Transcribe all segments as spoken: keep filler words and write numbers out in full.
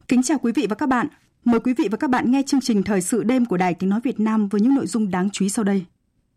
Kính chào quý vị và các bạn. Mời quý vị và các bạn nghe chương trình Thời sự đêm của Đài Tiếng nói Việt Nam với những nội dung đáng chú ý sau đây.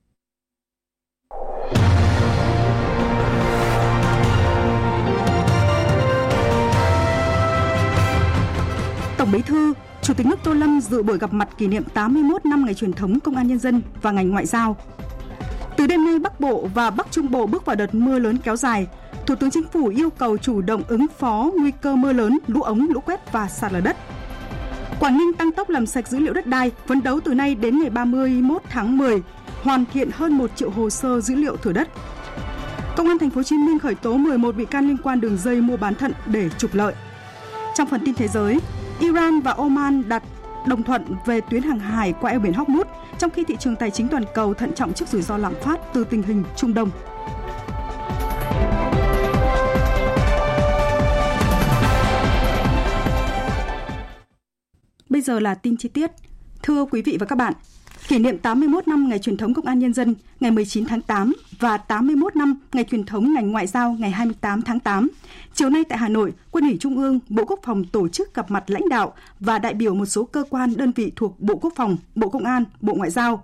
Tổng Bí thư, Chủ tịch nước Tô Lâm dự buổi gặp mặt kỷ niệm tám mươi mốt năm ngày truyền thống Công an Nhân dân và ngành ngoại giao. Từ đêm nay, Bắc Bộ và Bắc Trung Bộ bước vào đợt mưa lớn kéo dài. Thủ tướng Chính phủ yêu cầu chủ động ứng phó nguy cơ mưa lớn, lũ ống, lũ quét và sạt lở đất. Quảng Ninh tăng tốc làm sạch dữ liệu đất đai, phấn đấu từ nay đến ngày ba mươi mốt tháng mười hoàn thiện hơn một triệu hồ sơ dữ liệu thửa đất. Công an Thành phố Hồ Chí Minh khởi tố mười một bị can liên quan đường dây mua bán thận để trục lợi. Trong phần tin thế giới, Iran và Oman đặt đồng thuận về tuyến hàng hải qua eo biển Hormuz, trong khi thị trường tài chính toàn cầu thận trọng trước rủi ro lạm phát từ tình hình Trung Đông. Bây giờ là tin chi tiết. Thưa quý vị và các bạn, kỷ niệm tám mươi mốt năm ngày truyền thống Công an Nhân dân ngày mười chín tháng tám và tám mươi mốt năm ngày truyền thống ngành ngoại giao ngày hai mươi tám tháng tám. Chiều nay tại Hà Nội, Quân ủy Trung ương, Bộ Quốc phòng tổ chức gặp mặt lãnh đạo và đại biểu một số cơ quan đơn vị thuộc Bộ Quốc phòng, Bộ Công an, Bộ Ngoại giao.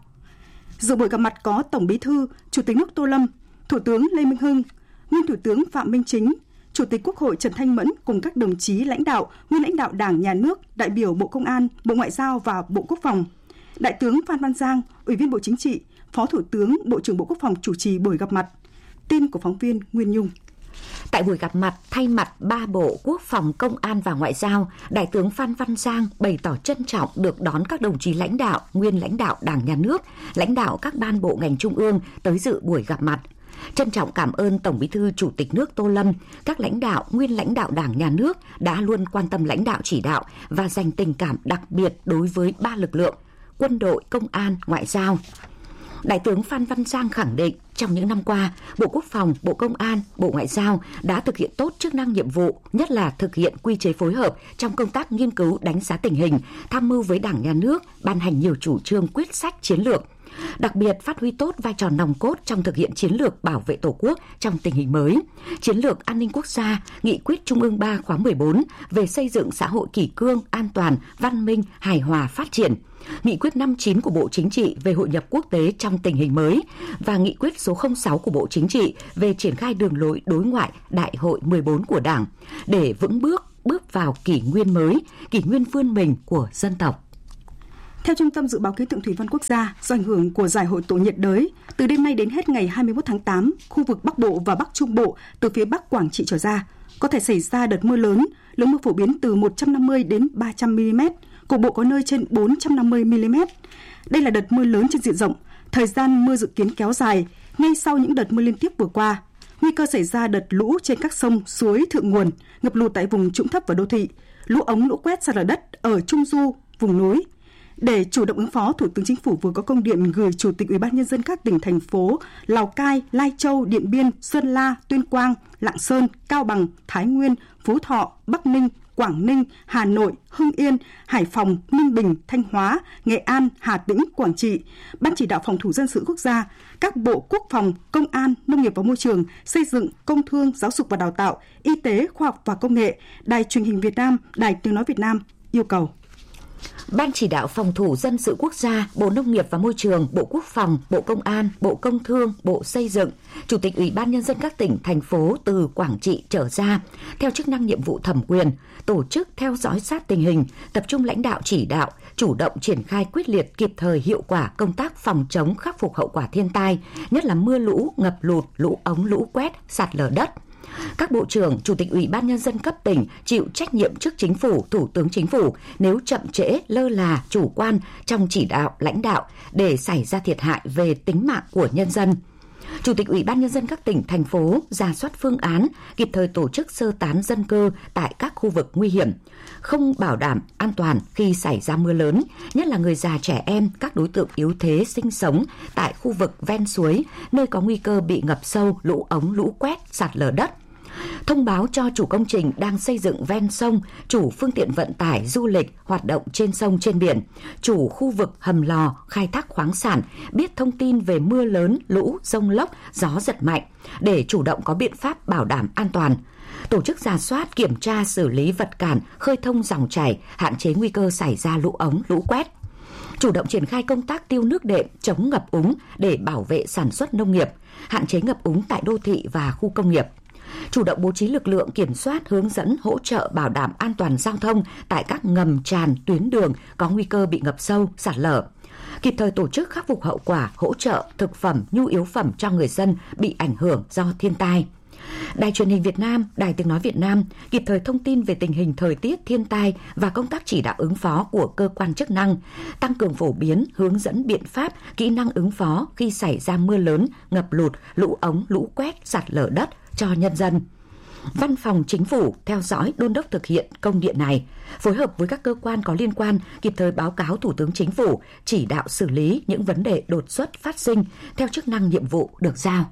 Dự buổi gặp mặt có Tổng Bí thư, Chủ tịch nước Tô Lâm, Thủ tướng Lê Minh Hưng, Nguyên Thủ tướng Phạm Minh Chính, Chủ tịch Quốc hội Trần Thanh Mẫn cùng các đồng chí lãnh đạo, nguyên lãnh đạo Đảng, Nhà nước, đại biểu Bộ Công an, Bộ Ngoại giao và Bộ Quốc phòng. Đại tướng Phan Văn Giang, Ủy viên Bộ Chính trị, Phó Thủ tướng, Bộ trưởng Bộ Quốc phòng chủ trì buổi gặp mặt. Tin của phóng viên Nguyên Nhung. Tại buổi gặp mặt, thay mặt ba bộ Quốc phòng, Công an và Ngoại giao, Đại tướng Phan Văn Giang bày tỏ trân trọng được đón các đồng chí lãnh đạo, nguyên lãnh đạo Đảng, Nhà nước, lãnh đạo các ban bộ ngành trung ương tới dự buổi gặp mặt. Trân trọng cảm ơn Tổng Bí thư Chủ tịch nước Tô Lâm, các lãnh đạo, nguyên lãnh đạo Đảng, Nhà nước đã luôn quan tâm lãnh đạo chỉ đạo và dành tình cảm đặc biệt đối với ba lực lượng, quân đội, công an, ngoại giao. Đại tướng Phan Văn Giang khẳng định trong những năm qua, Bộ Quốc phòng, Bộ Công an, Bộ Ngoại giao đã thực hiện tốt chức năng nhiệm vụ, nhất là thực hiện quy chế phối hợp trong công tác nghiên cứu đánh giá tình hình, tham mưu với Đảng, Nhà nước, ban hành nhiều chủ trương quyết sách chiến lược. Đặc biệt phát huy tốt vai trò nòng cốt trong thực hiện chiến lược bảo vệ Tổ quốc trong tình hình mới, chiến lược an ninh quốc gia, nghị quyết Trung ương ba khóa mười bốn về xây dựng xã hội kỷ cương, an toàn, văn minh, hài hòa, phát triển, nghị quyết năm mươi chín của Bộ Chính trị về hội nhập quốc tế trong tình hình mới và nghị quyết số không sáu của Bộ Chính trị về triển khai đường lối đối ngoại Đại hội mười bốn của Đảng để vững bước bước vào kỷ nguyên mới, kỷ nguyên vươn mình của dân tộc. Theo Trung tâm Dự báo Khí tượng Thủy văn Quốc gia, do ảnh hưởng của giải hội tụ nhiệt đới, từ đêm nay đến hết ngày hai mươi mốt tháng tám, khu vực Bắc Bộ và Bắc Trung Bộ từ phía Bắc Quảng Trị trở ra có thể xảy ra đợt mưa lớn, lượng mưa phổ biến từ một trăm năm mươi đến ba trăm mi-li-mét, cục bộ có nơi trên bốn trăm năm mươi mi-li-mét. Đây là đợt mưa lớn trên diện rộng, thời gian mưa dự kiến kéo dài ngay sau những đợt mưa liên tiếp vừa qua. Nguy cơ xảy ra đợt lũ trên các sông, suối thượng nguồn, ngập lụt tại vùng trũng thấp và đô thị, lũ ống, lũ quét, sạt lở đất ở trung du, vùng núi. Để chủ động ứng phó, Thủ tướng Chính phủ vừa có công điện gửi Chủ tịch Ủy ban Nhân dân các tỉnh, thành phố Lào Cai, Lai Châu, Điện Biên, Sơn La, Tuyên Quang, Lạng Sơn, Cao Bằng, Thái Nguyên, Phú Thọ, Bắc Ninh, Quảng Ninh, Hà Nội, Hưng Yên, Hải Phòng, Ninh Bình, Thanh Hóa, Nghệ An, Hà Tĩnh, Quảng Trị, Ban chỉ đạo phòng thủ dân sự quốc gia, các bộ Quốc phòng, Công an, Nông nghiệp và Môi trường, Xây dựng, Công thương, Giáo dục và Đào tạo, Y tế, Khoa học và Công nghệ, Đài Truyền hình Việt Nam, Đài Tiếng nói Việt Nam yêu cầu. Ban chỉ đạo phòng thủ dân sự quốc gia, Bộ Nông nghiệp và Môi trường, Bộ Quốc phòng, Bộ Công an, Bộ Công thương, Bộ Xây dựng, Chủ tịch Ủy ban Nhân dân các tỉnh, thành phố từ Quảng Trị trở ra, theo chức năng nhiệm vụ thẩm quyền, tổ chức theo dõi sát tình hình, tập trung lãnh đạo chỉ đạo, chủ động triển khai quyết liệt kịp thời hiệu quả công tác phòng chống khắc phục hậu quả thiên tai, nhất là mưa lũ, ngập lụt, lũ ống, lũ quét, sạt lở đất. Các bộ trưởng, chủ tịch Ủy ban Nhân dân cấp tỉnh chịu trách nhiệm trước Chính phủ, Thủ tướng Chính phủ nếu chậm trễ, lơ là, chủ quan trong chỉ đạo, lãnh đạo để xảy ra thiệt hại về tính mạng của nhân dân. Chủ tịch Ủy ban Nhân dân các tỉnh, thành phố rà soát phương án, kịp thời tổ chức sơ tán dân cư tại các khu vực nguy hiểm, không bảo đảm an toàn khi xảy ra mưa lớn, nhất là người già, trẻ em, các đối tượng yếu thế sinh sống tại khu vực ven suối, nơi có nguy cơ bị ngập sâu, lũ ống, lũ quét, sạt lở đất. Thông báo cho chủ công trình đang xây dựng ven sông, chủ phương tiện vận tải du lịch hoạt động trên sông trên biển, chủ khu vực hầm lò khai thác khoáng sản biết thông tin về mưa lớn, lũ, dông lốc, gió giật mạnh để chủ động có biện pháp bảo đảm an toàn. tổ chức rà soát, kiểm tra, xử lý vật cản, khơi thông dòng chảy, hạn chế nguy cơ xảy ra lũ ống, lũ quét. Chủ động triển khai công tác tiêu nước đệm, chống ngập úng để bảo vệ sản xuất nông nghiệp, hạn chế ngập úng tại đô thị và khu công nghiệp. Chủ động bố trí lực lượng kiểm soát, hướng dẫn, hỗ trợ bảo đảm an toàn giao thông tại các ngầm tràn, tuyến đường có nguy cơ bị ngập sâu, sạt lở. Kịp thời tổ chức khắc phục hậu quả, hỗ trợ thực phẩm, nhu yếu phẩm cho người dân bị ảnh hưởng do thiên tai. Đài Truyền hình Việt Nam, Đài Tiếng nói Việt Nam kịp thời thông tin về tình hình thời tiết, thiên tai và công tác chỉ đạo ứng phó của cơ quan chức năng, tăng cường phổ biến, hướng dẫn biện pháp, kỹ năng ứng phó khi xảy ra mưa lớn, ngập lụt, lũ ống, lũ quét, sạt lở đất cho nhân dân. Văn phòng Chính phủ theo dõi, đôn đốc thực hiện công điện này, phối hợp với các cơ quan có liên quan kịp thời báo cáo Thủ tướng Chính phủ, chỉ đạo xử lý những vấn đề đột xuất phát sinh theo chức năng nhiệm vụ được giao.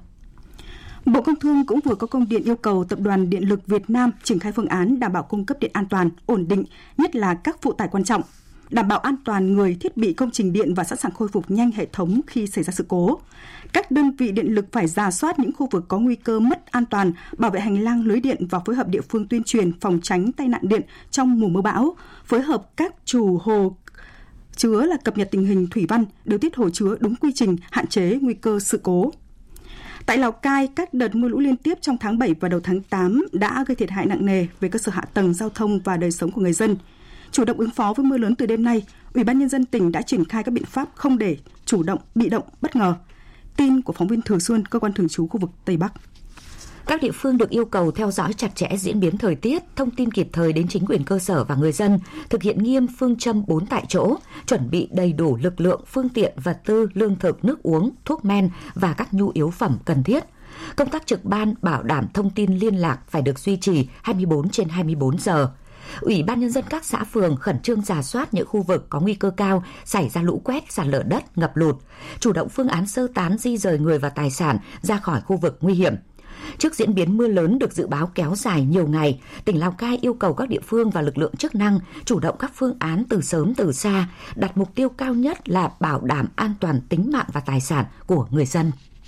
Bộ Công Thương cũng vừa có công điện yêu cầu Tập đoàn Điện lực Việt Nam triển khai phương án đảm bảo cung cấp điện an toàn, ổn định, nhất là các phụ tải quan trọng, đảm bảo an toàn người, thiết bị, công trình điện và sẵn sàng khôi phục nhanh hệ thống khi xảy ra sự cố. Các đơn vị điện lực phải rà soát những khu vực có nguy cơ mất an toàn, bảo vệ hành lang lưới điện và phối hợp địa phương tuyên truyền phòng tránh tai nạn điện trong mùa mưa bão, phối hợp các chủ hồ chứa là cập nhật tình hình thủy văn, điều tiết hồ chứa đúng quy trình, hạn chế nguy cơ sự cố. Tại Lào Cai, các đợt mưa lũ liên tiếp trong tháng bảy và đầu tháng tám đã gây thiệt hại nặng nề về cơ sở hạ tầng, giao thông và đời sống của người dân. Chủ động ứng phó với mưa lớn từ đêm nay, Ủy ban Nhân dân tỉnh đã triển khai các biện pháp không để chủ động, bị động, bất ngờ. Tin của phóng viên Thường Xuân, cơ quan thường trú khu vực Tây Bắc. Các địa phương được yêu cầu theo dõi chặt chẽ diễn biến thời tiết, thông tin kịp thời đến chính quyền cơ sở và người dân, thực hiện nghiêm phương châm bốn tại chỗ, chuẩn bị đầy đủ lực lượng, phương tiện, vật tư, lương thực, nước uống, thuốc men và các nhu yếu phẩm cần thiết. Công tác trực ban bảo đảm thông tin liên lạc phải được duy trì hai mươi bốn trên hai mươi bốn giờ. Ủy ban Nhân dân các xã phường khẩn trương rà soát những khu vực có nguy cơ cao xảy ra lũ quét, sạt lở đất, ngập lụt, chủ động phương án sơ tán di rời người và tài sản ra khỏi khu vực nguy hiểm. Trước diễn biến mưa lớn được dự báo kéo dài nhiều ngày, tỉnh Lào Cai yêu cầu các địa phương và lực lượng chức năng chủ động các phương án từ sớm từ xa, đặt mục tiêu cao nhất là bảo đảm an toàn tính mạng và tài sản của người dân.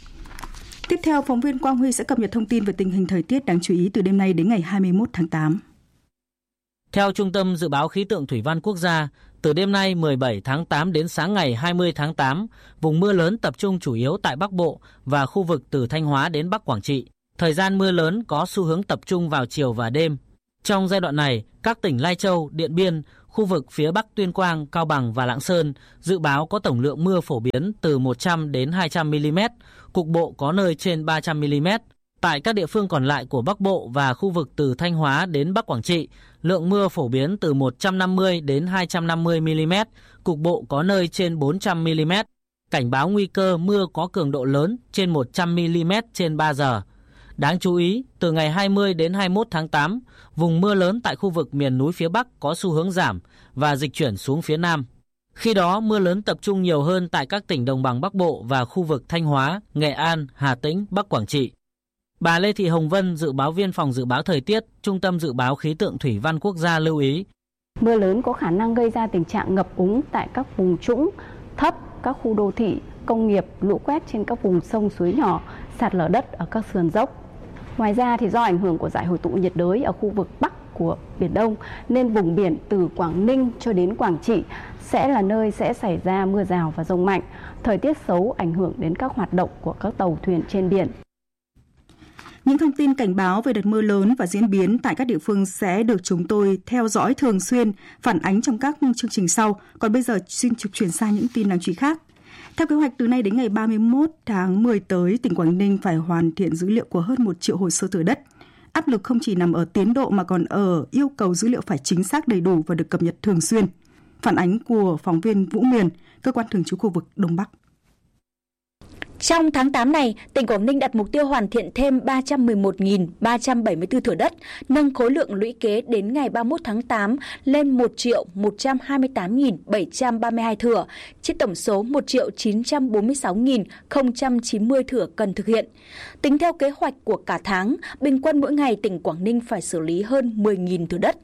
Tiếp theo, phóng viên Quang Huy sẽ cập nhật thông tin về tình hình thời tiết đáng chú ý từ đêm nay đến ngày hai mươi mốt tháng tám. Theo Trung tâm Dự báo Khí tượng Thủy văn Quốc gia, từ đêm nay mười bảy tháng tám đến sáng ngày hai mươi tháng tám, vùng mưa lớn tập trung chủ yếu tại Bắc Bộ và khu vực từ Thanh Hóa đến Bắc Quảng Trị. Thời gian mưa lớn có xu hướng tập trung vào chiều và đêm. Trong giai đoạn này, các tỉnh Lai Châu, Điện Biên, khu vực phía Bắc Tuyên Quang, Cao Bằng và Lạng Sơn dự báo có tổng lượng mưa phổ biến từ một trăm đến hai trăm mi-li-mét, cục bộ có nơi trên ba trăm mi-li-mét. Tại các địa phương còn lại của Bắc Bộ và khu vực từ Thanh Hóa đến Bắc Quảng Trị, lượng mưa phổ biến từ một trăm năm mươi đến hai trăm năm mươi mi-li-mét, cục bộ có nơi trên bốn trăm mi-li-mét. Cảnh báo nguy cơ mưa có cường độ lớn trên một trăm mi-li-mét trên ba giờ. Đáng chú ý, từ ngày hai mươi đến hai mươi mốt tháng tám, vùng mưa lớn tại khu vực miền núi phía Bắc có xu hướng giảm và dịch chuyển xuống phía Nam. Khi đó, mưa lớn tập trung nhiều hơn tại các tỉnh đồng bằng Bắc Bộ và khu vực Thanh Hóa, Nghệ An, Hà Tĩnh, Bắc Quảng Trị. Bà Lê Thị Hồng Vân, dự báo viên phòng dự báo thời tiết, Trung tâm Dự báo Khí tượng Thủy văn Quốc gia lưu ý. Mưa lớn có khả năng gây ra tình trạng ngập úng tại các vùng trũng, thấp, các khu đô thị, công nghiệp, lũ quét trên các vùng sông suối nhỏ, sạt lở đất ở các sườn dốc. Ngoài ra thì do ảnh hưởng của giải hội tụ nhiệt đới ở khu vực Bắc của Biển Đông nên vùng biển từ Quảng Ninh cho đến Quảng Trị sẽ là nơi sẽ xảy ra mưa rào và dông mạnh. Thời tiết xấu ảnh hưởng đến các hoạt động của các tàu thuyền trên biển. Những thông tin cảnh báo về đợt mưa lớn và diễn biến tại các địa phương sẽ được chúng tôi theo dõi thường xuyên, phản ánh trong các chương trình sau. Còn bây giờ xin chuyển sang những tin đáng chú ý khác. Theo kế hoạch, từ nay đến ngày ba mươi mốt tháng mười tới, tỉnh Quảng Ninh phải hoàn thiện dữ liệu của hơn một triệu hồ sơ thửa đất. Áp lực không chỉ nằm ở tiến độ mà còn ở yêu cầu dữ liệu phải chính xác, đầy đủ và được cập nhật thường xuyên. Phản ánh của phóng viên Vũ Miền, cơ quan thường trú khu vực Đông Bắc. Trong tháng tám này, tỉnh Quảng Ninh đặt mục tiêu hoàn thiện thêm ba trăm mười một nghìn ba trăm bảy mươi tư thửa đất, nâng khối lượng lũy kế đến ngày ba mươi mốt tháng tám lên một triệu một trăm hai mươi tám nghìn bảy trăm ba mươi hai thửa, trên tổng số một triệu chín trăm bốn mươi sáu nghìn không trăm chín mươi thửa cần thực hiện. Tính theo kế hoạch của cả tháng, bình quân mỗi ngày tỉnh Quảng Ninh phải xử lý hơn mười nghìn thửa đất.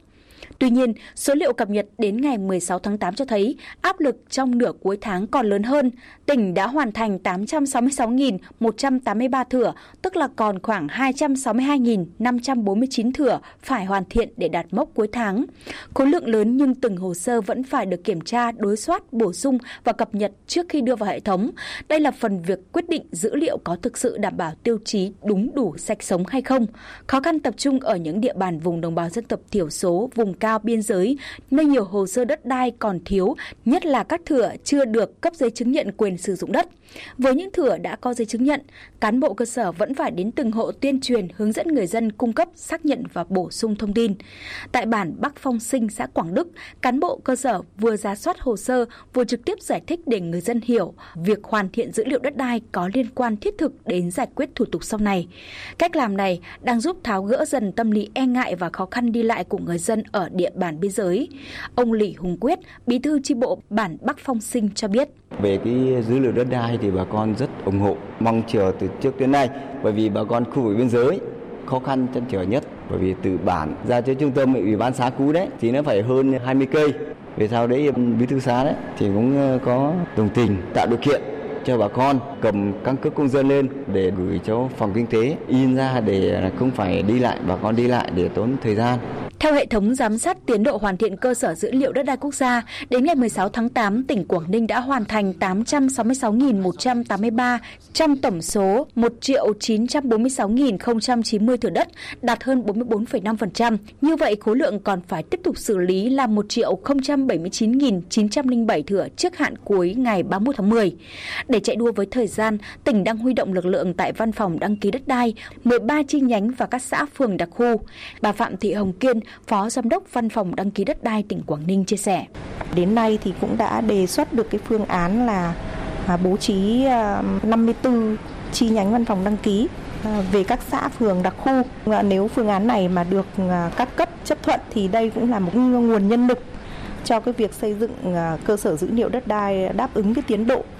Tuy nhiên, số liệu cập nhật đến ngày mười sáu tháng tám cho thấy áp lực trong nửa cuối tháng còn lớn hơn. Tỉnh đã hoàn thành tám trăm sáu mươi sáu nghìn một trăm tám mươi ba thửa, tức là còn khoảng hai trăm sáu mươi hai nghìn năm trăm bốn mươi chín thửa phải hoàn thiện để đạt mốc cuối tháng. Khối lượng lớn nhưng từng hồ sơ vẫn phải được kiểm tra, đối soát, bổ sung và cập nhật trước khi đưa vào hệ thống. Đây là phần việc quyết định dữ liệu có thực sự đảm bảo tiêu chí đúng đủ sạch sống hay không. Khó khăn tập trung ở những địa bàn vùng đồng bào dân tộc thiểu số, vùng cao biên giới, nơi nhiều hồ sơ đất đai còn thiếu, nhất là các thửa chưa được cấp giấy chứng nhận quyền sử dụng đất. Với những thửa đã có giấy chứng nhận, cán bộ cơ sở vẫn phải đến từng hộ tuyên truyền, hướng dẫn người dân cung cấp, xác nhận và bổ sung thông tin. Tại bản Bắc Phong Sinh, xã Quảng Đức, cán bộ cơ sở vừa rà soát hồ sơ, vừa trực tiếp giải thích để người dân hiểu việc hoàn thiện dữ liệu đất đai có liên quan thiết thực đến giải quyết thủ tục sau này. Cách làm này đang giúp tháo gỡ dần tâm lý e ngại và khó khăn đi lại của người dân ở địa bàn biên giới. Ông Lý Hùng Quyết, bí thư chi bộ bản Bắc Phong Sinh cho biết. Về cái dữ liệu đất đai thì bà con rất ủng hộ, mong chờ từ trước đến nay, bởi vì bà con khu vực biên giới khó khăn trăn trở nhất, bởi vì từ bản ra cho trung tâm ủy ban xã cũ đấy thì nó phải hơn hai mươi cây. Về sau đấy bí thư xã đấy thì cũng có đồng tình tạo điều kiện cho bà con cầm căn cước công dân lên để gửi cho phòng kinh tế in ra để không phải đi lại, bà con đi lại để tốn thời gian. Theo hệ thống giám sát tiến độ hoàn thiện cơ sở dữ liệu đất đai quốc gia, đến ngày mười sáu tháng tám, tỉnh Quảng Ninh đã hoàn thành tám trăm sáu mươi sáu nghìn một trăm tám mươi ba trong tổng số một triệu chín trăm bốn mươi sáu nghìn không trăm chín mươi thửa đất, đạt hơn bốn mươi bốn phẩy năm phần trăm. Như vậy, khối lượng còn phải tiếp tục xử lý là một triệu không trăm bảy mươi chín nghìn chín trăm lẻ bảy thửa trước hạn cuối ngày ba mươi mốt tháng mười. Để chạy đua với thời gian, tỉnh đang huy động lực lượng tại văn phòng đăng ký đất đai, mười ba chi nhánh và các xã phường đặc khu. Bà Phạm Thị Hồng Kiên, Phó Giám đốc Văn phòng đăng ký đất đai tỉnh Quảng Ninh chia sẻ. Đến nay thì cũng đã đề xuất được cái phương án là bố trí năm mươi tư chi nhánh văn phòng đăng ký về các xã phường đặc khu. Nếu phương án này mà được các cấp chấp thuận thì đây cũng là một nguồn nhân lực cho cái việc xây dựng cơ sở dữ liệu đất đai đáp ứng cái tiến độ.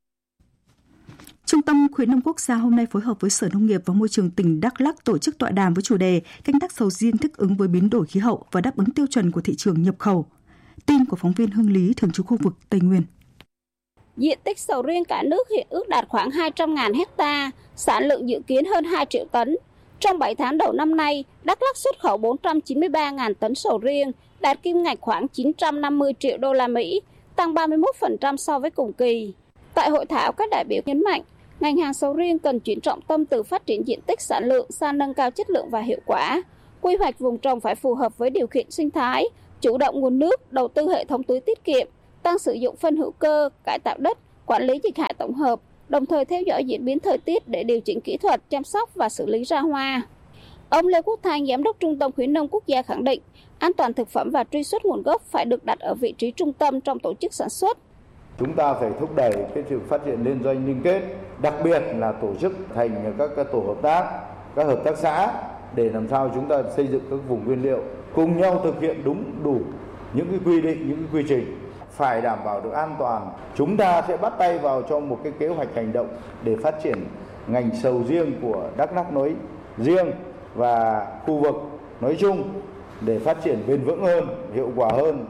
Trung tâm Khuyến nông Quốc gia hôm nay phối hợp với Sở Nông nghiệp và Môi trường tỉnh Đắk Lắk tổ chức tọa đàm với chủ đề canh tác sầu riêng thích ứng với biến đổi khí hậu và đáp ứng tiêu chuẩn của thị trường nhập khẩu. Tin của phóng viên Hương Lý thường trú khu vực Tây Nguyên. Diện tích sầu riêng cả nước hiện ước đạt khoảng hai trăm nghìn hecta, sản lượng dự kiến hơn hai triệu tấn. Trong bảy tháng đầu năm nay, Đắk Lắk xuất khẩu bốn trăm chín mươi ba nghìn tấn sầu riêng, đạt kim ngạch khoảng chín trăm năm mươi triệu đô la Mỹ, tăng ba mươi mốt phần trăm so với cùng kỳ. Tại hội thảo, các đại biểu nhấn mạnh, ngành hàng sầu riêng cần chuyển trọng tâm từ phát triển diện tích sản lượng sang nâng cao chất lượng và hiệu quả. Quy hoạch vùng trồng phải phù hợp với điều kiện sinh thái, chủ động nguồn nước, đầu tư hệ thống tưới tiết kiệm, tăng sử dụng phân hữu cơ, cải tạo đất, quản lý dịch hại tổng hợp, đồng thời theo dõi diễn biến thời tiết để điều chỉnh kỹ thuật, chăm sóc và xử lý ra hoa. Ông Lê Quốc Thanh, Giám đốc Trung tâm Khuyến nông Quốc gia khẳng định, an toàn thực phẩm và truy xuất nguồn gốc phải được đặt ở vị trí trung tâm trong tổ chức sản xuất. Chúng ta phải thúc đẩy cái sự phát triển liên doanh liên kết, đặc biệt là tổ chức thành các, các tổ hợp tác, các hợp tác xã để làm sao chúng ta xây dựng các vùng nguyên liệu, cùng nhau thực hiện đúng đủ những cái quy định, những cái quy trình, phải đảm bảo được an toàn. Chúng ta sẽ bắt tay vào trong một cái kế hoạch hành động để phát triển ngành sầu riêng của Đắk Lắk nói riêng và khu vực nói chung để phát triển bền vững hơn, hiệu quả hơn.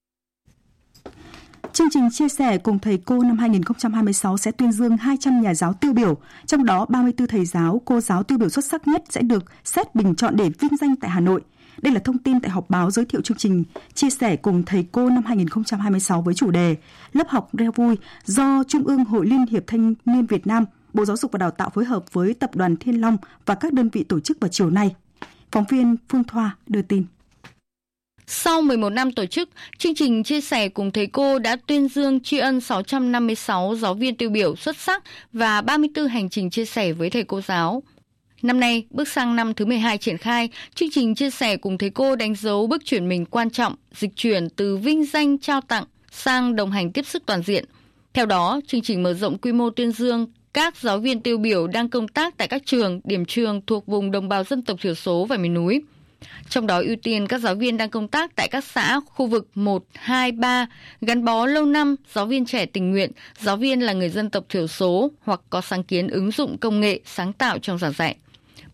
Chương trình chia sẻ cùng thầy cô năm hai không hai sáu sẽ tuyên dương hai trăm nhà giáo tiêu biểu, trong đó ba mươi tư thầy giáo, cô giáo tiêu biểu xuất sắc nhất sẽ được xét bình chọn để vinh danh tại Hà Nội. Đây là thông tin tại họp báo giới thiệu chương trình chia sẻ cùng thầy cô năm hai không hai sáu với chủ đề Lớp học reo vui do Trung ương Hội Liên hiệp Thanh niên Việt Nam, Bộ Giáo dục và Đào tạo phối hợp với Tập đoàn Thiên Long và các đơn vị tổ chức vào chiều nay. Phóng viên Phương Thoa đưa tin. Sau mười một năm tổ chức, chương trình chia sẻ cùng thầy cô đã tuyên dương tri ân sáu trăm năm mươi sáu giáo viên tiêu biểu xuất sắc và ba mươi tư hành trình chia sẻ với thầy cô giáo. Năm nay, bước sang năm thứ mười hai triển khai, chương trình chia sẻ cùng thầy cô đánh dấu bước chuyển mình quan trọng, dịch chuyển từ vinh danh trao tặng sang đồng hành tiếp sức toàn diện. Theo đó, chương trình mở rộng quy mô tuyên dương các giáo viên tiêu biểu đang công tác tại các trường, điểm trường thuộc vùng đồng bào dân tộc thiểu số và miền núi. Trong đó ưu tiên các giáo viên đang công tác tại các xã, khu vực một, hai, ba, gắn bó lâu năm, giáo viên trẻ tình nguyện, giáo viên là người dân tộc thiểu số hoặc có sáng kiến ứng dụng công nghệ sáng tạo trong giảng dạy.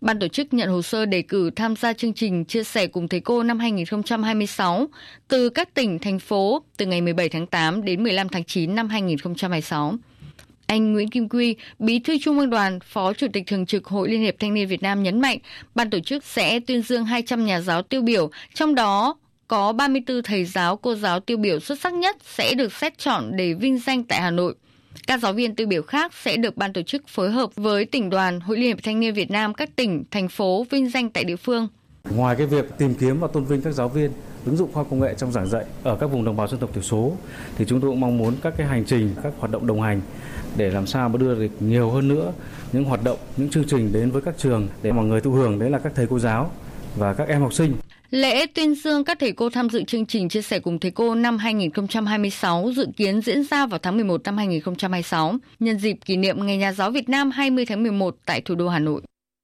Ban tổ chức nhận hồ sơ đề cử tham gia chương trình Chia sẻ cùng thầy cô năm hai không hai sáu từ các tỉnh, thành phố từ ngày mười bảy tháng tám đến mười lăm tháng chín năm hai không hai sáu. Anh Nguyễn Kim Quy, Bí thư Trung ương Đoàn, Phó Chủ tịch Thường trực Hội Liên hiệp Thanh niên Việt Nam nhấn mạnh, ban tổ chức sẽ tuyên dương hai trăm nhà giáo tiêu biểu, trong đó có ba mươi tư thầy giáo, cô giáo tiêu biểu xuất sắc nhất sẽ được xét chọn để vinh danh tại Hà Nội. Các giáo viên tiêu biểu khác sẽ được ban tổ chức phối hợp với tỉnh đoàn, Hội Liên hiệp Thanh niên Việt Nam các tỉnh, thành phố vinh danh tại địa phương. Ngoài cái việc tìm kiếm và tôn vinh các giáo viên ứng dụng khoa học công nghệ trong giảng dạy ở các vùng đồng bào dân tộc thiểu số, thì chúng tôi cũng mong muốn các cái hành trình, các hoạt động đồng hành để làm sao mà đưa được nhiều hơn nữa những hoạt động, những chương trình đến với các trường để mọi người thụ hưởng, đấy là các thầy cô giáo và các em học sinh. Lễ tuyên dương các thầy cô tham dự chương trình Chia sẻ cùng thầy cô năm hai không hai sáu dự kiến diễn ra vào tháng mười một năm hai không hai sáu, nhân dịp kỷ niệm Ngày Nhà giáo Việt Nam hai mươi tháng mười một tại thủ đô Hà Nội.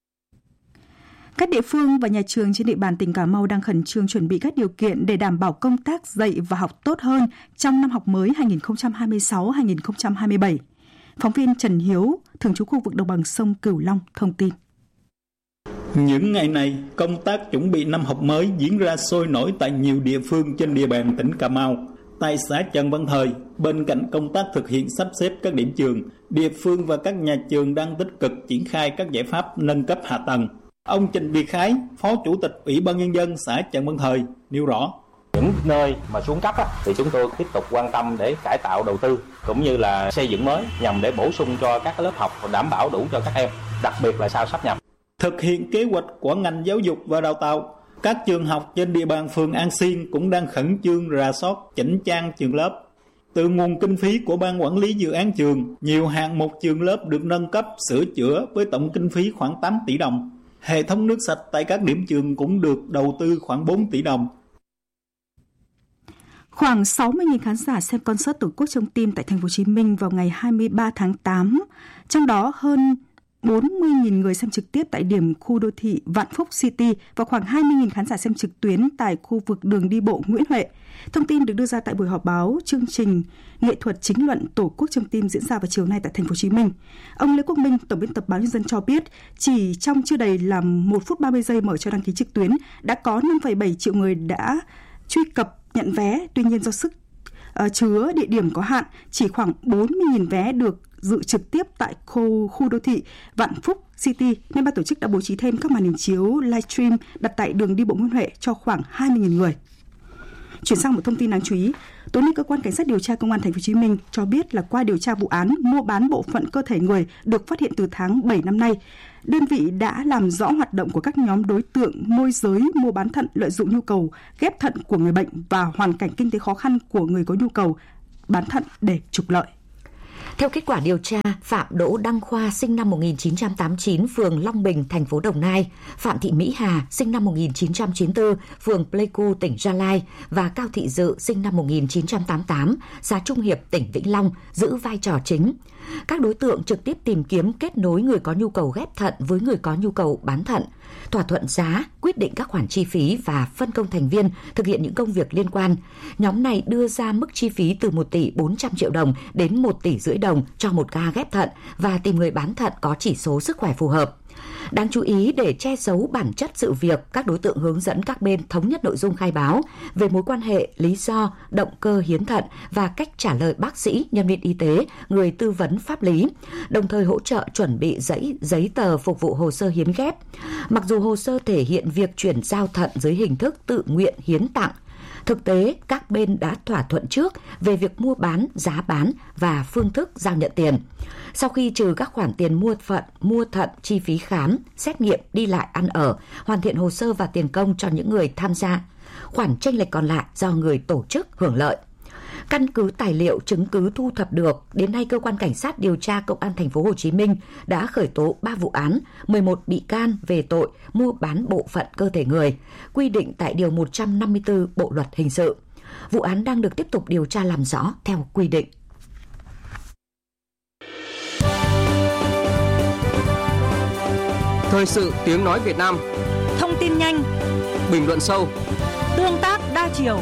Các địa phương và nhà trường trên địa bàn tỉnh Cà Mau đang khẩn trương chuẩn bị các điều kiện để đảm bảo công tác dạy và học tốt hơn trong năm học mới hai nghìn không trăm hai mươi sáu hai nghìn không trăm hai mươi bảy. Phóng viên Trần Hiếu, thường trú khu vực đồng bằng sông Cửu Long thông tin. Những ngày này, công tác chuẩn bị năm học mới diễn ra sôi nổi tại nhiều địa phương trên địa bàn tỉnh Cà Mau. Tại xã Trần Văn Thời, bên cạnh công tác thực hiện sắp xếp các điểm trường, địa phương và các nhà trường đang tích cực triển khai các giải pháp nâng cấp hạ tầng. Ông Trịnh Việt Khái, Phó Chủ tịch Ủy ban Nhân dân xã Trần Văn Thời nêu rõ. Những nơi mà xuống cấp á, thì chúng tôi tiếp tục quan tâm để cải tạo đầu tư cũng như là xây dựng mới nhằm để bổ sung cho các lớp học và đảm bảo đủ cho các em, đặc biệt là sau sáp nhập. Thực hiện kế hoạch của ngành giáo dục và đào tạo, các trường học trên địa bàn phường An Xuyên cũng đang khẩn trương rà soát chỉnh trang trường lớp. Từ nguồn kinh phí của ban quản lý dự án trường, nhiều hạng mục trường lớp được nâng cấp, sửa chữa với tổng kinh phí khoảng tám tỷ đồng. Hệ thống nước sạch tại các điểm trường cũng được đầu tư khoảng bốn tỷ đồng. Khoảng sáu mươi nghìn khán giả xem concert Tổ quốc trong tim tại thành phố Hồ Chí Minh vào ngày hai mươi ba tháng tám, trong đó hơn bốn mươi nghìn người xem trực tiếp tại điểm khu đô thị Vạn Phúc City và khoảng hai mươi nghìn khán giả xem trực tuyến tại khu vực đường đi bộ Nguyễn Huệ. Thông tin được đưa ra tại buổi họp báo chương trình nghệ thuật chính luận Tổ quốc trong tim diễn ra vào chiều nay tại thành phố Hồ Chí Minh. Ông Lê Quốc Minh, Tổng biên tập Báo Nhân dân cho biết, chỉ trong chưa đầy là một phút ba mươi giây mở cho đăng ký trực tuyến, đã có năm phẩy bảy triệu người đã truy cập nhận vé. Tuy nhiên do sức uh, chứa địa điểm có hạn, chỉ khoảng bốn mươi nghìn vé được dự trực tiếp tại khu, khu đô thị Vạn Phúc City, nên ban tổ chức đã bố trí thêm các màn hình chiếu livestream đặt tại đường đi bộ Nguyễn Huệ cho khoảng hai mươi nghìn người. Chuyển sang một thông tin đáng chú ý, tối nay cơ quan cảnh sát điều tra công an thành phố Hồ Chí Minh cho biết là qua điều tra vụ án mua bán bộ phận cơ thể người được phát hiện từ tháng bảy năm nay, đơn vị đã làm rõ hoạt động của các nhóm đối tượng môi giới mua bán thận lợi dụng nhu cầu ghép thận của người bệnh và hoàn cảnh kinh tế khó khăn của người có nhu cầu bán thận để trục lợi. Theo kết quả điều tra, Phạm Đỗ Đăng Khoa sinh năm một nghìn chín trăm tám mươi chín, phường Long Bình, thành phố Đồng Nai, Phạm Thị Mỹ Hà sinh năm một nghìn chín trăm chín mươi tư, phường Pleiku, tỉnh Gia Lai và Cao Thị Dự sinh năm một nghìn chín trăm tám mươi tám, xã Trung Hiệp, tỉnh Vĩnh Long giữ vai trò chính. Các đối tượng trực tiếp tìm kiếm kết nối người có nhu cầu ghép thận với người có nhu cầu bán thận, thỏa thuận giá, quyết định các khoản chi phí và phân công thành viên thực hiện những công việc liên quan. Nhóm này đưa ra mức chi phí từ một tỷ bốn trăm triệu đồng đến một tỷ rưỡi đồng cho một ca ghép thận và tìm người bán thận có chỉ số sức khỏe phù hợp. Đáng chú ý, để che giấu bản chất sự việc, các đối tượng hướng dẫn các bên thống nhất nội dung khai báo về mối quan hệ, lý do, động cơ hiến thận và cách trả lời bác sĩ, nhân viên y tế, người tư vấn pháp lý, đồng thời hỗ trợ chuẩn bị giấy, giấy tờ phục vụ hồ sơ hiến ghép. Mặc dù hồ sơ thể hiện việc chuyển giao thận dưới hình thức tự nguyện hiến tặng, thực tế, các bên đã thỏa thuận trước về việc mua bán, giá bán và phương thức giao nhận tiền. Sau khi trừ các khoản tiền mua phận, mua thận, chi phí khám, xét nghiệm, đi lại, ăn ở, hoàn thiện hồ sơ và tiền công cho những người tham gia, khoản chênh lệch còn lại do người tổ chức hưởng lợi. Căn cứ tài liệu chứng cứ thu thập được, đến nay cơ quan cảnh sát điều tra công an thành phố Hồ Chí Minh đã khởi tố ba vụ án, mười một bị can về tội mua bán bộ phận cơ thể người, quy định tại điều một trăm năm mươi tư Bộ luật hình sự. Vụ án đang được tiếp tục điều tra làm rõ theo quy định. Thời sự tiếng nói Việt Nam. Thông tin nhanh, bình luận sâu, tương tác đa chiều.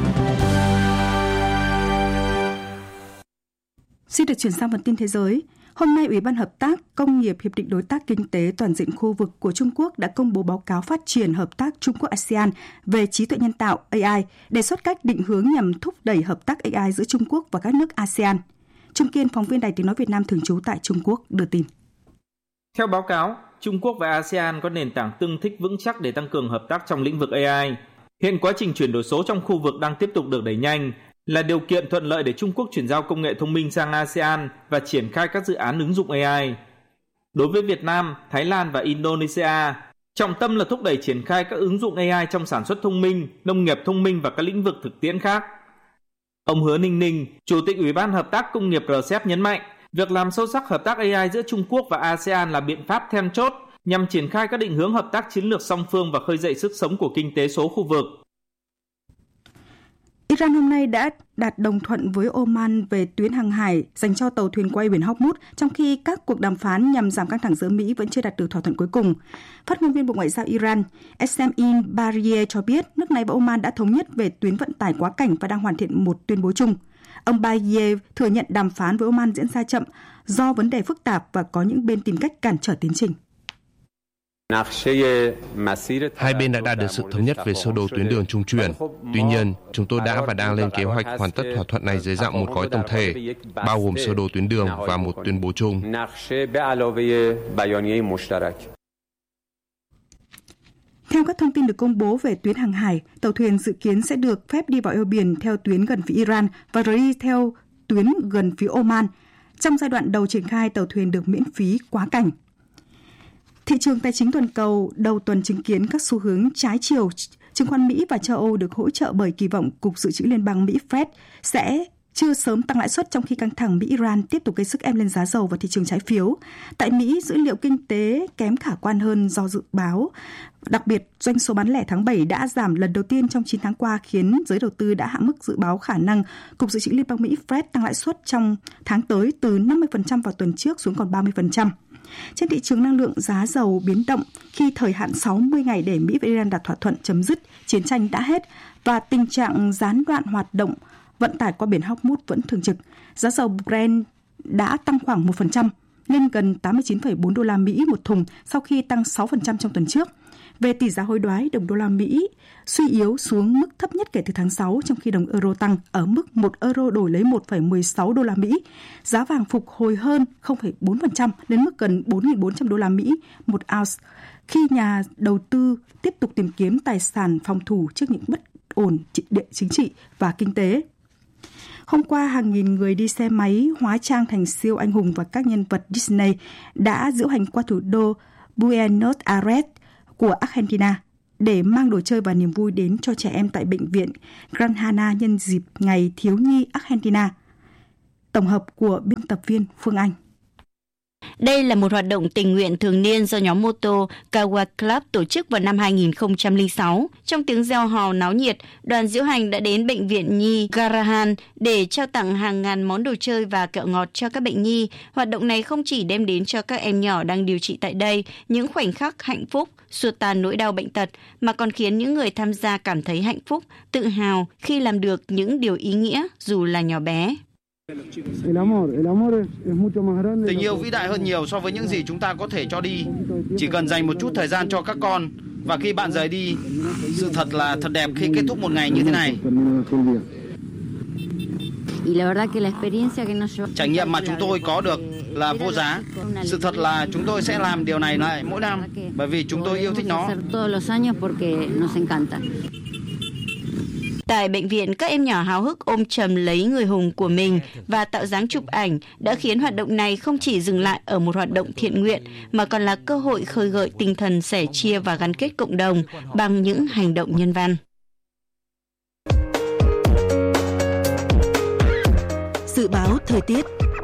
Xin được chuyển sang phần tin thế giới. Hôm nay, Ủy ban Hợp tác Công nghiệp Hiệp định Đối tác Kinh tế Toàn diện khu vực của Trung Quốc đã công bố báo cáo phát triển hợp tác Trung Quốc-a sê an về trí tuệ nhân tạo a i, đề xuất cách định hướng nhằm thúc đẩy hợp tác a i giữa Trung Quốc và các nước a sê an. Trung Kiên, phóng viên Đài Tiếng nói Việt Nam thường trú tại Trung Quốc đưa tin. Theo báo cáo, Trung Quốc và a sê an có nền tảng tương thích vững chắc để tăng cường hợp tác trong lĩnh vực a i. Hiện quá trình chuyển đổi số trong khu vực đang tiếp tục được đẩy nhanh, là điều kiện thuận lợi để Trung Quốc chuyển giao công nghệ thông minh sang a sê an và triển khai các dự án ứng dụng a i. Đối với Việt Nam, Thái Lan và Indonesia, trọng tâm là thúc đẩy triển khai các ứng dụng a i trong sản xuất thông minh, nông nghiệp thông minh và các lĩnh vực thực tiễn khác. Ông Hứa Ninh Ninh, Chủ tịch Ủy ban Hợp tác Công nghiệp rờ xê e pê nhấn mạnh, việc làm sâu sắc hợp tác a i giữa Trung Quốc và a sê an là biện pháp then chốt nhằm triển khai các định hướng hợp tác chiến lược song phương và khơi dậy sức sống của kinh tế số khu vực. Iran hôm nay đã đạt đồng thuận với Oman về tuyến hàng hải dành cho tàu thuyền qua biển Hormuz, trong khi các cuộc đàm phán nhằm giảm căng thẳng giữa Mỹ vẫn chưa đạt được thỏa thuận cuối cùng. Phát ngôn viên Bộ Ngoại giao Iran Esmail Barieh cho biết nước này và Oman đã thống nhất về tuyến vận tải quá cảnh và đang hoàn thiện một tuyên bố chung. Ông Barieh thừa nhận đàm phán với Oman diễn ra chậm do vấn đề phức tạp và có những bên tìm cách cản trở tiến trình. Hai bên đã đạt được sự thống nhất về sơ đồ tuyến đường trung chuyển. Tuy nhiên, chúng tôi đã và đang lên kế hoạch hoàn tất thỏa thuận này dưới dạng một gói tổng thể, bao gồm sơ đồ tuyến đường và một tuyên bố chung. Theo các thông tin được công bố về tuyến hàng hải, tàu thuyền dự kiến sẽ được phép đi vào eo biển theo tuyến gần phía Iran và rời đi theo tuyến gần phía Oman. Trong giai đoạn đầu triển khai, tàu thuyền được miễn phí quá cảnh. Thị trường tài chính toàn cầu đầu tuần chứng kiến các xu hướng trái chiều. Chứng khoán Mỹ và châu Âu được hỗ trợ bởi kỳ vọng Cục Dự trữ Liên bang Mỹ Fed sẽ chưa sớm tăng lãi suất, trong khi căng thẳng Mỹ-Iran tiếp tục gây sức ép lên giá dầu và thị trường trái phiếu. Tại Mỹ, dữ liệu kinh tế kém khả quan hơn do dự báo. Đặc biệt, doanh số bán lẻ tháng bảy đã giảm lần đầu tiên trong chín tháng qua, khiến giới đầu tư đã hạ mức dự báo khả năng Cục Dự trữ Liên bang Mỹ Fed tăng lãi suất trong tháng tới từ năm mươi phần trăm vào tuần trước xuống còn ba mươi phần trăm. Trên thị trường năng lượng, giá dầu biến động khi thời hạn sáu mươi ngày để Mỹ và Iran đạt thỏa thuận chấm dứt chiến tranh đã hết và tình trạng gián đoạn hoạt động vận tải qua biển Hormuz vẫn thường trực. Giá dầu Brent đã tăng khoảng một phần trăm lên gần tám mươi chín phẩy bốn đô la Mỹ một thùng sau khi tăng sáu phần trăm trong tuần trước. Về tỷ giá hối đoái, đồng đô la Mỹ suy yếu xuống mức thấp nhất kể từ tháng sáu, trong khi đồng euro tăng ở mức một euro đổi lấy một phẩy mười sáu đô la Mỹ. Giá vàng phục hồi hơn không phẩy bốn phần trăm lên mức gần bốn nghìn bốn trăm đô la Mỹ một ounce, khi nhà đầu tư tiếp tục tìm kiếm tài sản phòng thủ trước những bất ổn địa chính trị và kinh tế. Hôm qua, hàng nghìn người đi xe máy hóa trang thành siêu anh hùng và các nhân vật Disney đã diễu hành qua thủ đô Buenos Aires của Argentina để mang đồ chơi và niềm vui đến cho trẻ em tại bệnh viện Gran Hana nhân dịp Ngày Thiếu nhi Argentina. Tổng hợp của biên tập viên Phương Anh. Đây là một hoạt động tình nguyện thường niên do nhóm mô tô Kawa Club tổ chức vào năm hai nghìn không trăm lẻ sáu. Trong tiếng reo hò náo nhiệt, đoàn diễu hành đã đến bệnh viện nhi Garrahan để trao tặng hàng ngàn món đồ chơi và kẹo ngọt cho các bệnh nhi. Hoạt động này không chỉ đem đến cho các em nhỏ đang điều trị tại đây những khoảnh khắc hạnh phúc, xua tan nỗi đau bệnh tật, mà còn khiến những người tham gia cảm thấy hạnh phúc, tự hào khi làm được những điều ý nghĩa dù là nhỏ bé. Tình yêu vĩ đại hơn nhiều so với những gì chúng ta có thể cho đi. Chỉ cần dành một chút thời gian cho các con, và khi bạn rời đi, sự thật là thật đẹp khi kết thúc một ngày như thế này. Trải nghiệm mà chúng tôi có được là vô giá. Sự thật là chúng tôi sẽ làm điều này lại mỗi năm, bởi vì chúng tôi yêu thích nó. Tại bệnh viện, các em nhỏ háo hức ôm chầm lấy người hùng của mình và tạo dáng chụp ảnh đã khiến hoạt động này không chỉ dừng lại ở một hoạt động thiện nguyện, mà còn là cơ hội khơi gợi tinh thần sẻ chia và gắn kết cộng đồng bằng những hành động nhân văn. Dự báo thời tiết.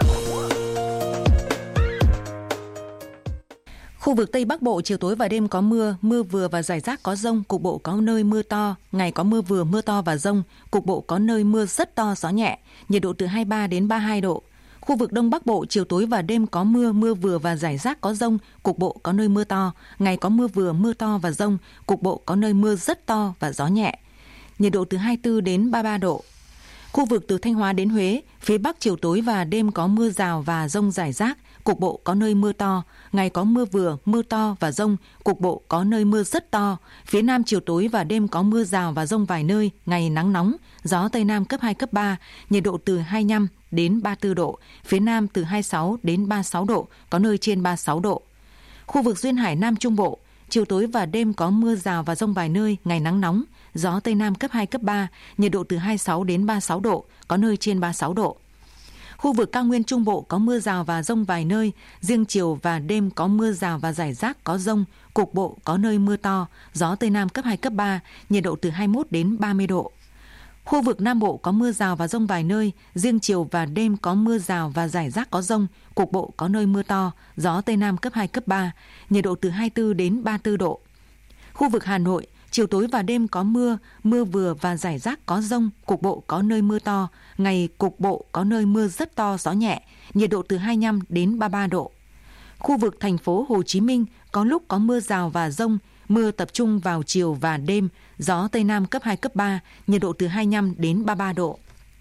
Khu vực Tây Bắc Bộ chiều tối và đêm có mưa, mưa vừa và rải rác có dông, cục bộ có nơi mưa to, ngày có mưa vừa, mưa to và dông, cục bộ có nơi mưa rất to, gió nhẹ, nhiệt độ từ hai mươi ba đến ba mươi hai độ. Khu vực Đông Bắc Bộ chiều tối và đêm có mưa, mưa vừa và rải rác có dông, cục bộ có nơi mưa to, ngày có mưa vừa, mưa to và dông, cục bộ có nơi mưa rất to và gió nhẹ, nhiệt độ từ hai mươi tư đến ba mươi ba độ. Khu vực từ Thanh Hóa đến Huế, phía Bắc chiều tối và đêm có mưa rào và dông rải rác, cục bộ có nơi mưa to, ngày có mưa vừa, mưa to và dông, cục bộ có nơi mưa rất to. Phía Nam chiều tối và đêm có mưa rào và dông vài nơi, ngày nắng nóng, gió Tây Nam cấp hai, cấp ba, nhiệt độ từ hai mươi lăm đến ba mươi tư độ, phía Nam từ hai mươi sáu đến ba mươi sáu độ, có nơi trên ba mươi sáu độ. Khu vực duyên hải Nam Trung Bộ, chiều tối và đêm có mưa rào và dông vài nơi, ngày nắng nóng, gió Tây Nam cấp hai, cấp ba, nhiệt độ từ hai mươi sáu đến ba mươi sáu độ, có nơi trên ba mươi sáu độ. Khu vực cao nguyên Trung Bộ có mưa rào và dông vài nơi, riêng chiều và đêm có mưa rào và rải rác có dông, cục bộ có nơi mưa to, gió Tây Nam cấp hai, cấp ba, nhiệt độ từ hai mươi mốt đến ba mươi độ. Khu vực Nam Bộ có mưa rào và dông vài nơi, riêng chiều và đêm có mưa rào và rải rác có dông, cục bộ có nơi mưa to, gió Tây Nam cấp hai, cấp ba, nhiệt độ từ hai mươi tư đến ba mươi tư độ. Khu vực Hà Nội, chiều tối và đêm có mưa, mưa vừa và rải rác có dông, cục bộ có nơi mưa to, ngày cục bộ có nơi mưa rất to, gió nhẹ, nhiệt độ từ hai mươi lăm đến ba mươi ba độ. Khu vực thành phố Hồ Chí Minh có lúc có mưa rào và dông, mưa tập trung vào chiều và đêm, gió Tây Nam cấp hai, cấp ba, nhiệt độ từ hai mươi lăm đến ba mươi ba độ.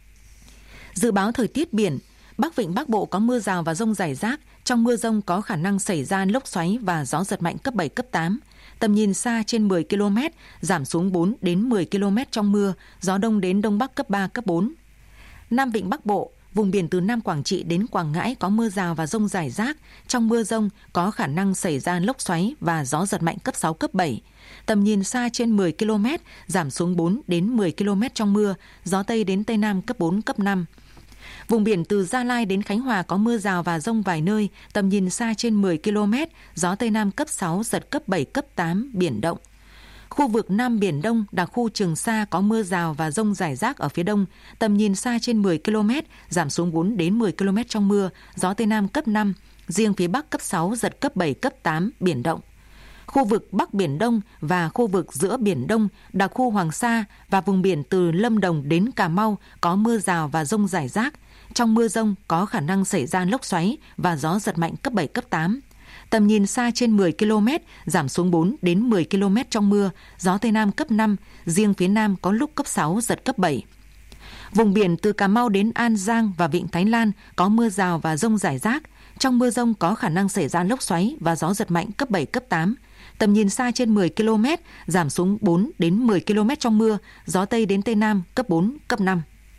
Dự báo thời tiết biển, Bắc Vịnh Bắc Bộ có mưa rào và dông rải rác, trong mưa dông có khả năng xảy ra lốc xoáy và gió giật mạnh cấp bảy, cấp tám. Tầm nhìn xa trên mười ki lô mét, giảm xuống bốn đến mười ki lô mét trong mưa, gió đông đến đông bắc cấp ba, cấp bốn. Nam Vịnh Bắc Bộ, vùng biển từ Nam Quảng Trị đến Quảng Ngãi có mưa rào và dông rải rác, trong mưa dông có khả năng xảy ra lốc xoáy và gió giật mạnh cấp sáu, cấp bảy. Tầm nhìn xa trên mười ki lô mét, giảm xuống bốn đến mười ki lô mét trong mưa, gió Tây đến Tây Nam cấp bốn, cấp năm. Vùng biển từ Gia Lai đến Khánh Hòa có mưa rào và dông vài nơi, tầm nhìn xa trên mười ki lô mét, gió Tây Nam cấp sáu, giật cấp bảy, cấp tám, biển động. Khu vực Nam Biển Đông, đặc khu Trường Sa có mưa rào và dông rải rác ở phía đông, tầm nhìn xa trên mười ki lô mét, giảm xuống bốn đến mười ki lô mét trong mưa, gió Tây Nam cấp năm, riêng phía Bắc cấp sáu, giật cấp bảy, cấp tám, biển động. Khu vực Bắc Biển Đông và khu vực giữa Biển Đông, đặc khu Hoàng Sa và vùng biển từ Lâm Đồng đến Cà Mau có mưa rào và dông rải rác. Trong mưa dông có khả năng xảy ra lốc xoáy và gió giật mạnh cấp bảy, cấp tám. Tầm nhìn xa trên mười ki lô mét, giảm xuống bốn đến mười ki lô mét trong mưa, gió Tây Nam cấp năm, riêng phía Nam có lúc cấp sáu, giật cấp bảy. Vùng biển từ Cà Mau đến An Giang và Vịnh Thái Lan có mưa rào và dông rải rác. Trong mưa dông có khả năng xảy ra lốc xoáy và gió giật mạnh cấp bảy, cấp tám. Tầm nhìn xa trên mười ki lô mét, giảm xuống bốn đến mười ki lô mét trong mưa, gió Tây đến Tây Nam cấp bốn, cấp năm.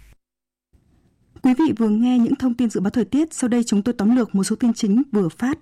Quý vị vừa nghe những thông tin dự báo thời tiết, sau đây chúng tôi tóm lược một số tin chính vừa phát.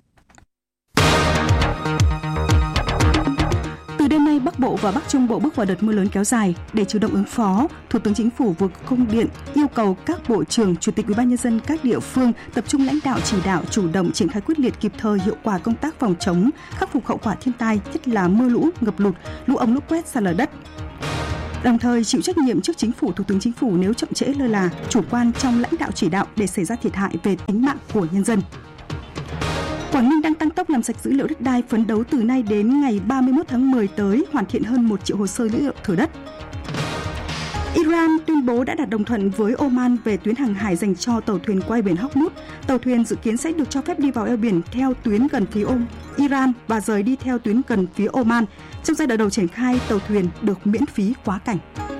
Từ đêm nay, Bắc Bộ và Bắc Trung Bộ bước vào đợt mưa lớn kéo dài. Để chủ động ứng phó, Thủ tướng Chính phủ vừa có công điện yêu cầu các bộ trưởng, chủ tịch ủy ban nhân dân các địa phương tập trung lãnh đạo chỉ đạo, chủ động triển khai quyết liệt, kịp thời, hiệu quả công tác phòng chống, khắc phục hậu quả thiên tai, nhất là mưa lũ, ngập lụt, lũ ống, lũ quét, sạt lở đất. Đồng thời chịu trách nhiệm trước Chính phủ, Thủ tướng Chính phủ nếu chậm trễ, lơ là, chủ quan trong lãnh đạo chỉ đạo để xảy ra thiệt hại về tính mạng của nhân dân. Quảng Ninh đang tăng tốc làm sạch dữ liệu đất đai, phấn đấu từ nay đến ngày ba mươi mốt tháng mười tới hoàn thiện hơn một triệu hồ sơ dữ liệu thửa đất. Iran tuyên bố đã đạt đồng thuận với Oman về tuyến hàng hải dành cho tàu thuyền qua eo biển Hormuz. Tàu thuyền dự kiến sẽ được cho phép đi vào eo biển theo tuyến gần phía Iran và rời đi theo tuyến gần phía Oman. Trong giai đoạn đầu triển khai, tàu thuyền được miễn phí quá cảnh.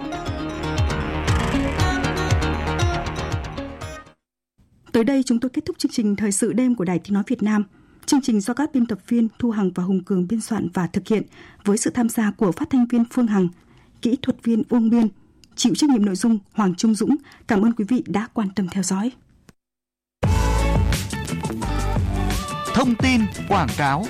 Tới đây chúng tôi kết thúc chương trình Thời sự đêm của Đài Tiếng nói Việt Nam. Chương trình do các biên tập viên Thu Hằng và Hùng Cường biên soạn và thực hiện với sự tham gia của phát thanh viên Phương Hằng, kỹ thuật viên Uông Biên, chịu trách nhiệm nội dung Hoàng Trung Dũng. Cảm ơn quý vị đã quan tâm theo dõi. Thông tin quảng cáo.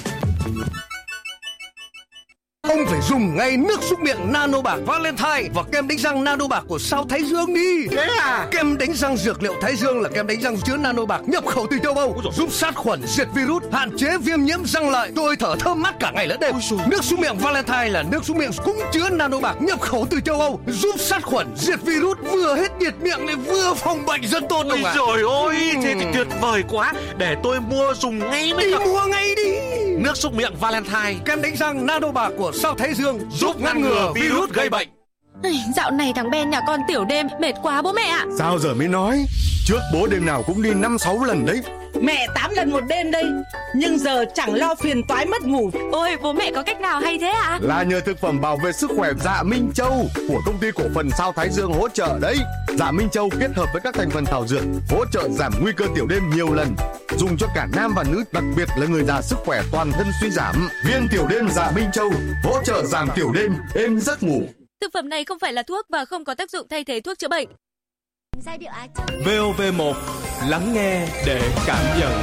Ông phải dùng ngay nước súc miệng Nano Bạc Valentine và kem đánh răng Nano Bạc của sao Thái Dương đi. Thế à? Kem đánh răng dược liệu Thái Dương là kem đánh răng chứa Nano Bạc nhập khẩu từ châu Âu, giúp sát khuẩn, diệt virus, hạn chế viêm nhiễm răng lợi, tôi thở thơm mát cả ngày lẫn đêm. Nước súc miệng Valentine là nước súc miệng cũng chứa Nano Bạc nhập khẩu từ châu Âu, giúp sát khuẩn, diệt virus, vừa hết nhiệt miệng lại vừa phòng bệnh rất tốt. Ôi trời ơi, thế thì tuyệt vời quá. Để tôi mua dùng ngay mới được. Đi mua ngay đi. Nước súc miệng Valentine, kem đánh răng Nano Bạc của sao Thái Dương giúp ngăn ngừa virus gây bệnh. Dạo này thằng Ben nhà con tiểu đêm mệt quá bố mẹ ạ. Sao giờ mới nói? Trước bố đêm nào cũng đi năm sáu lần đấy. Mẹ tám lần một đêm đây, nhưng giờ chẳng lo phiền toái mất ngủ. Ôi, bố mẹ có cách nào hay thế ạ? À? Là nhờ thực phẩm bảo vệ sức khỏe Dạ Minh Châu của công ty cổ phần Sao Thái Dương hỗ trợ đấy. Dạ Minh Châu kết hợp với các thành phần thảo dược hỗ trợ giảm nguy cơ tiểu đêm nhiều lần, dùng cho cả nam và nữ, đặc biệt là người già sức khỏe toàn thân suy giảm. Viên tiểu đêm Dạ Minh Châu hỗ trợ giảm tiểu đêm, êm giấc ngủ. Thực phẩm này không phải là thuốc và không có tác dụng thay thế thuốc chữa bệnh. vê o vê một, lắng nghe để cảm nhận.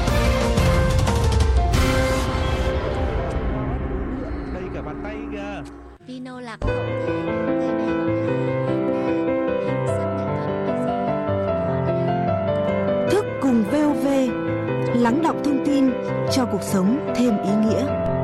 Đây cả bàn tay kìa. Pino lạc Thức cùng vê o vê, lắng đọng thông tin cho cuộc sống thêm ý nghĩa.